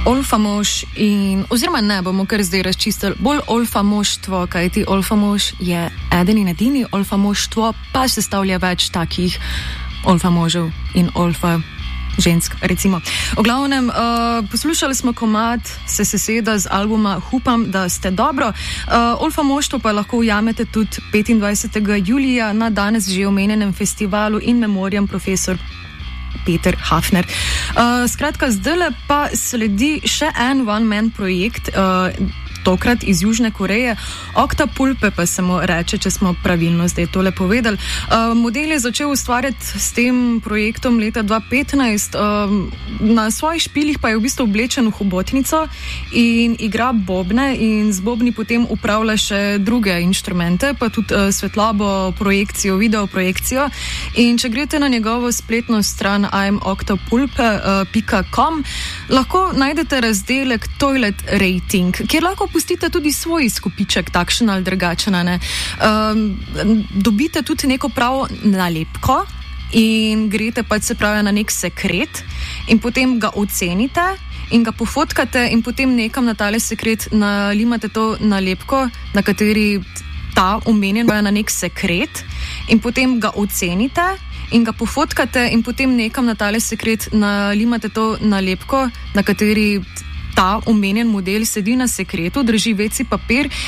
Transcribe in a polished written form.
Olfamož oziroma ne bomo kar zdaj razčistili, bolj olfamoštvo, kajti olfamož je eden in edini, olfamoštvo pa sestavlja več takih olfamožev in žensk, recimo. V glavnem, poslušali smo komad Se seseda z albuma Upam, da ste dobro. Olfamoštvo pa lahko ujamete tudi 25. julija na danes že omenjenem festivalu in memoriam profesor Peter Hafner. Skratka, zdajle pa sledi še en one-man projekt, tokrat iz Južne Koreje. Octapulpe pa se mu reče, če smo pravilno zdaj tole povedali. Model je začel ustvarjati s tem projektom leta 2015. Na svojih špilih pa je v bistvu oblečen v hobotnico in igra bobne in z bobni potem upravlja še druge inštrumente, pa tudi svetlobo, projekcijo, video projekcijo. In če greste na njegovo spletno stran imoctapulpe.com, lahko najdete razdelek Toilet Rating, kjer lahko pustite tudi svoj izkupiček, takšen ali drugačen. Dobite tudi neko pravo nalepko in greste pač se pravi na nek sekret in potem ga ocenite in ga pofotkate in potem nekam na tale sekret nalimate to nalepko, na kateri ta omenjen na nek sekret in potem ga ocenite in ga pofotkate in potem nekam na tale sekret nalimate to nalepko, na kateri ta omenjen model sedi na sekretu, drži veci papir